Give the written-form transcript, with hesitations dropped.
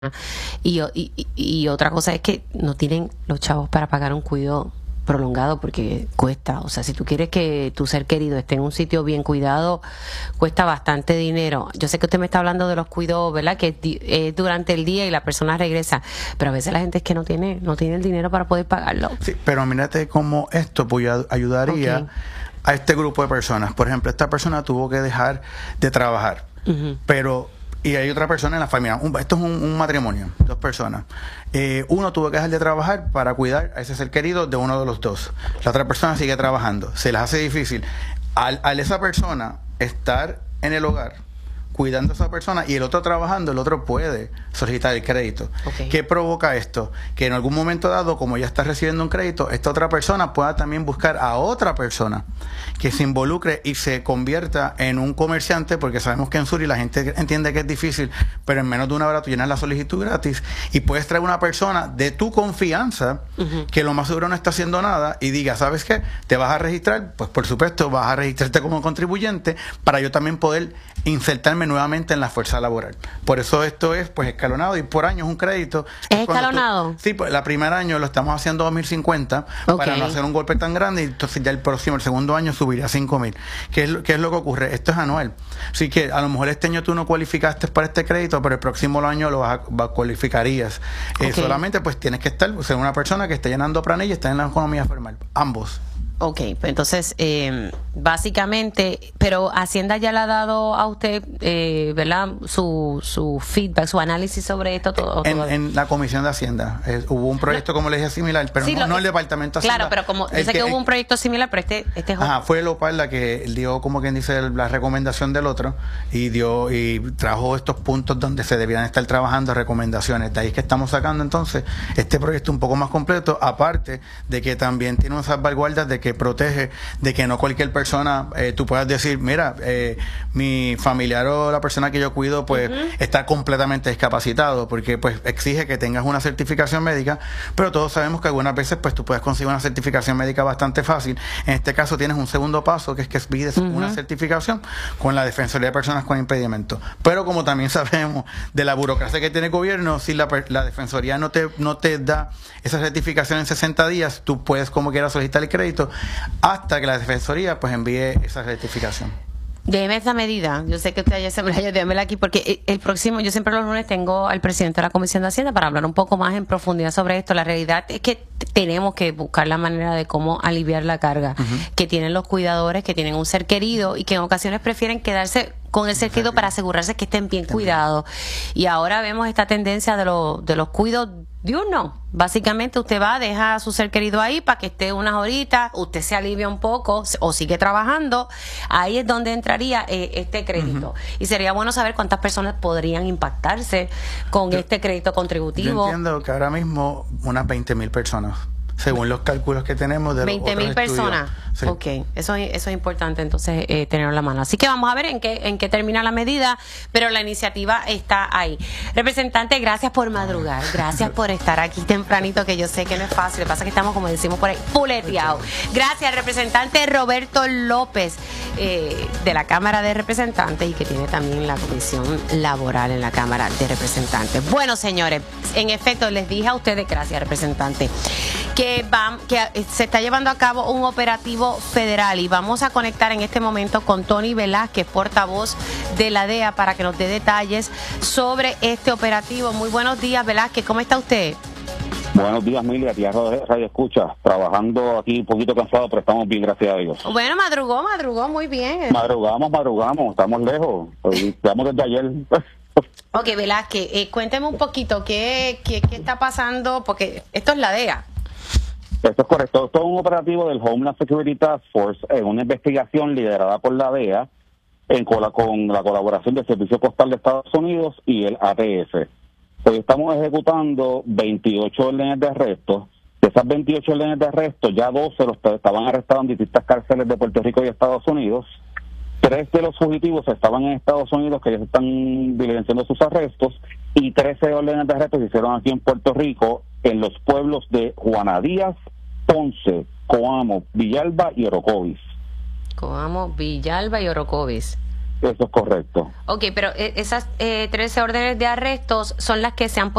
Y otra cosa es que no tienen los chavos para pagar un cuidado prolongado porque cuesta. O sea, si tú quieres que tu ser querido esté en un sitio bien cuidado, cuesta bastante dinero. Yo sé que usted me está hablando de los cuidados, ¿verdad? Que es durante el día y la persona regresa, pero a veces la gente es que no tiene el dinero para poder pagarlo. Sí, pero mírate cómo esto ayudaría a este grupo de personas. Por ejemplo, esta persona tuvo que dejar de trabajar, pero... Y hay otra persona en la familia. Esto es un matrimonio, dos personas. Uno tuvo que dejar de trabajar para cuidar a ese ser querido de uno de los dos. La otra persona sigue trabajando. Se les hace difícil. Al esa persona estar en el hogar cuidando a esa persona y el otro trabajando, el otro puede solicitar el crédito. ¿Qué provoca esto? Que en algún momento dado, como ya está recibiendo un crédito, esta otra persona pueda también buscar a otra persona que se involucre y se convierta en un comerciante, porque sabemos que en Suri la gente entiende que es difícil, pero en menos de una hora tú llenas la solicitud gratis y puedes traer una persona de tu confianza que lo más seguro no está haciendo nada y diga, ¿sabes qué? ¿Te vas a registrar? Pues por supuesto vas a registrarte como contribuyente para yo también poder insertarme nuevamente en la fuerza laboral. Por eso esto es pues escalonado y por año es un crédito. ¿Es escalonado? Sí, pues el primer año lo estamos haciendo a 2.050 para no hacer un golpe tan grande y entonces ya el segundo año subiría a 5.000. ¿Qué es lo que ocurre? Esto es anual. Así que a lo mejor este año tú no cualificaste para este crédito, pero el próximo año lo cualificarías. Solamente pues tienes que estar, ser una persona que esté llenando planilla y esté en la economía formal. Ambos. Ok, pues entonces, básicamente, pero Hacienda ya le ha dado a usted, ¿verdad? Su feedback, su análisis sobre esto. En la Comisión de Hacienda hubo un proyecto, como le dije, similar, pero sí, no el Departamento de Hacienda. Claro, pero como yo sé que hubo un proyecto similar, pero este fue el OPAL la que dio, como quien dice, la recomendación del otro y trajo estos puntos donde se debían estar trabajando recomendaciones. De ahí es que estamos sacando entonces este proyecto un poco más completo, aparte de que también tiene unas salvaguardas de que protege de que no cualquier persona tú puedas decir, mira, mi familiar o la persona que yo cuido pues está completamente discapacitado, porque pues exige que tengas una certificación médica, pero todos sabemos que algunas veces pues tú puedes conseguir una certificación médica bastante fácil. En este caso tienes un segundo paso, que es que pides una certificación con la Defensoría de Personas con Impedimento, pero como también sabemos de la burocracia que tiene el gobierno, si la Defensoría no te da esa certificación en 60 días, tú puedes como quieras solicitar el crédito hasta que la Defensoría pues envíe esa certificación. Déjeme esa medida. Yo sé que usted ya se me la démela aquí porque el próximo, yo siempre los lunes tengo al presidente de la Comisión de Hacienda para hablar un poco más en profundidad sobre esto. La realidad es que tenemos que buscar la manera de cómo aliviar la carga que tienen los cuidadores, que tienen un ser querido y que en ocasiones prefieren quedarse con el ser querido para asegurarse que estén bien cuidados. Y ahora vemos esta tendencia de los cuidados diurnos. Básicamente usted va, deja a su ser querido ahí para que esté unas horitas, usted se alivia un poco o sigue trabajando. Ahí es donde entraría este crédito. Y sería bueno saber cuántas personas podrían impactarse con este crédito contributivo. Yo entiendo que ahora mismo unas 20.000 personas, según los cálculos que tenemos de 20.000 personas. Sí. Ok, eso es importante entonces tenerlo en la mano. Así que vamos a ver en qué termina la medida, pero la iniciativa está ahí. Representante, gracias por madrugar, gracias por estar aquí tempranito, que yo sé que no es fácil, lo que pasa es que estamos, como decimos por ahí, puleteados. Gracias, representante Roberto López, de la Cámara de Representantes y que tiene también la Comisión Laboral en la Cámara de Representantes. Bueno, señores, en efecto, les dije a ustedes, gracias, representante, que se está llevando a cabo un operativo federal y vamos a conectar en este momento con Tony Velázquez, portavoz de la DEA, para que nos dé detalles sobre este operativo. Muy buenos días, Velázquez, ¿cómo está usted? Buenos días, Milia, aquí a Radio Escucha, trabajando aquí un poquito cansado, pero estamos bien, gracias a Dios. Bueno, madrugó muy bien. Madrugamos, estamos lejos, estamos desde ayer. Ok, Velázquez, cuénteme un poquito, ¿qué está pasando? Porque esto es la DEA. Esto es correcto. Esto es un operativo del Homeland Security Task Force, una investigación liderada por la DEA con la colaboración del Servicio Postal de Estados Unidos y el ATF. Hoy estamos ejecutando 28 órdenes de arresto. De esas 28 órdenes de arresto, ya 12 estaban arrestados en distintas cárceles de Puerto Rico y Estados Unidos. 3 de los fugitivos estaban en Estados Unidos, que ya se están diligenciando sus arrestos, y 13 órdenes de arresto se hicieron aquí en Puerto Rico, en los pueblos de Juana Díaz, Ponce, Coamo, Villalba y Orocovis. Coamo, Villalba y Orocovis. Eso es correcto. Ok, pero esas 13 órdenes de arrestos son las que se han